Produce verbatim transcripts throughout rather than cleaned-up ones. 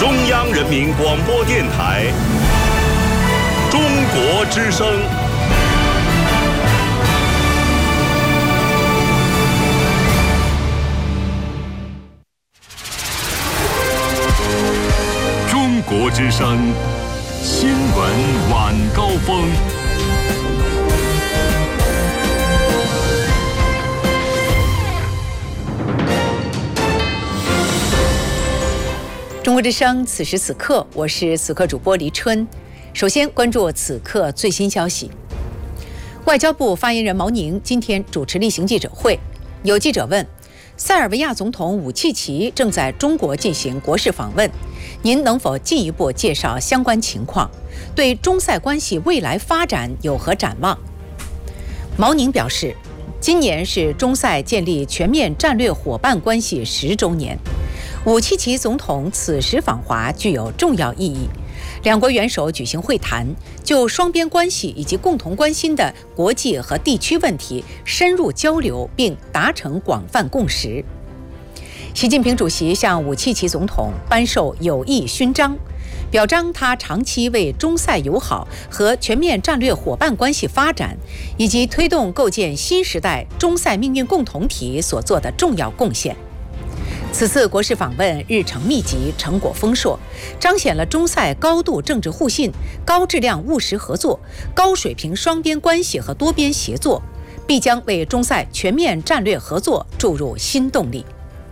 中央人民广播电台中国之声。中国之声新闻晚高峰。 中国之声，此时此刻，我是此刻主播黎春。首先关注此刻最新消息。外交部发言人毛宁今天主持例行记者会，有记者问：塞尔维亚总统武契奇正在中国进行国事访问，您能否进一步介绍相关情况？对中塞关系未来发展有何展望？毛宁表示，今年是中塞建立全面战略伙伴关系十周年。武契奇总统此时访华具有重要意义，两国元首举行会谈，就双边关系以及共同关心的国际和地区问题深入交流，并达成广泛共识。习近平主席向武契奇总统颁授友谊勋章，表彰他长期为中塞友好和全面战略伙伴关系发展，以及推动构建新时代中塞命运共同体所做的重要贡献。此次国事访问日程密集，成果丰硕，彰显了中塞高度政治互信、高质量务实合作、高水平双边关系和多边协作，必将为中塞全面战略合作注入新动力。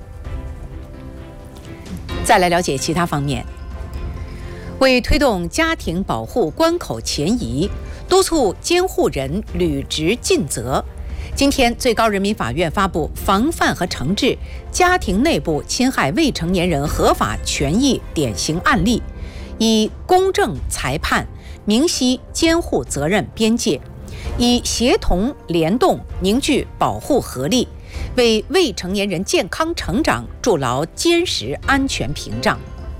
再来了解其他方面。为推动家庭保护关口前移，督促监护人履职尽责，今天，最高人民法院发布防范和惩治家庭内部侵害未成年人合法权益典型案例，以公正裁判明晰监护责任边界，以协同联动凝聚保护合力，为未成年人健康成长筑牢坚实安全屏障。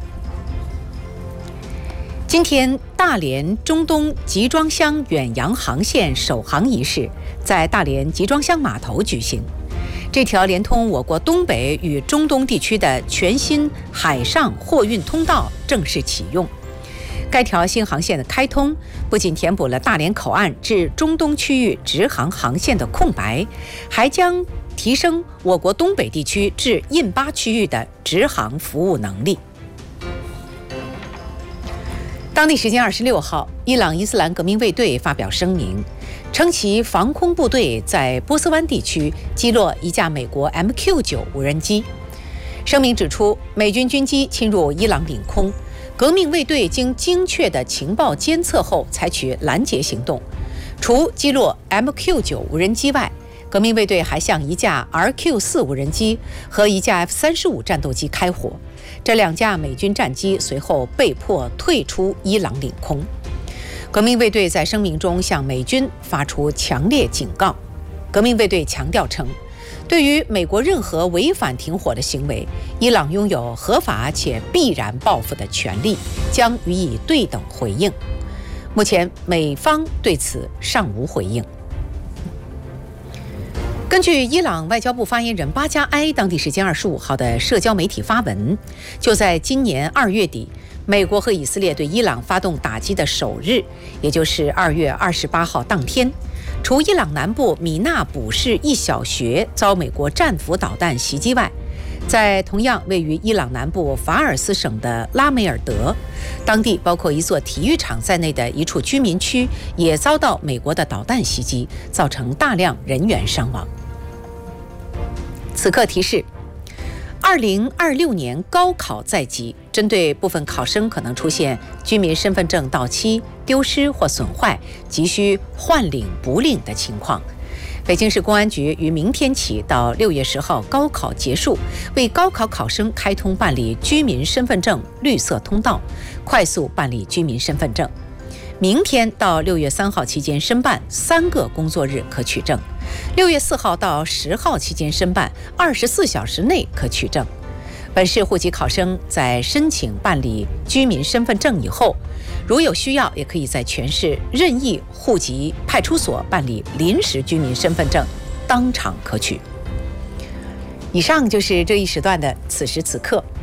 今天，大连中东集装箱远洋航线首航仪式在大连集装箱码头举行。这条连通我国东北与中东地区的全新海上货运通道正式启用。该条新航线的开通，不仅填补了大连口岸至中东区域直航航线的空白，还将提升我国东北地区至印巴区域的直航服务能力。当地时间二十六号，伊朗伊斯兰革命卫队发表声明，称其防空部队在波斯湾地区击落一架美国 M Q 九 无人机。声明指出，美军军机侵入伊朗领空，革命卫队经精确的情报监测后采取拦截行动。除击落 M Q 九 无人机外，革命卫队还向一架 R Q 四 无人机和一架 F 三十五 战斗机开火。这两架美军战机随后被迫退出伊朗领空。革命卫队在声明中向美军发出强烈警告。革命卫队强调称，对于美国任何违反停火的行为，伊朗拥有合法且必然报复的权利，将予以对等回应。目前，美方对此尚无回应。根据伊朗外交部发言人巴加埃当地时间二十五号的社交媒体发文，就在今年二月底，美国和以色列对伊朗发动打击的首日，也就是二月二十八号当天，除伊朗南部米纳卜市一小学遭美国战斧导弹袭击外，在同样位于伊朗南部法尔斯省的拉梅尔德，当地包括一座体育场在内的一处居民区也遭到美国的导弹袭击，造成大量人员伤亡。此刻提示：二零二六年高考在即，针对部分考生可能出现居民身份证到期、丢失或损坏，急需换领补领的情况，北京市公安局于明天起到六月十号高考结束，为高考考生开通办理居民身份证绿色通道，快速办理居民身份证。明天到六月三号期间申办，三个工作日可取证；六月四号到十号期间申办，二十四小时内可取证。本市户籍考生在申请办理居民身份证以后，如有需要，也可以在全市任意户籍派出所办理临时居民身份证，当场可取。以上就是这一时段的此时此刻。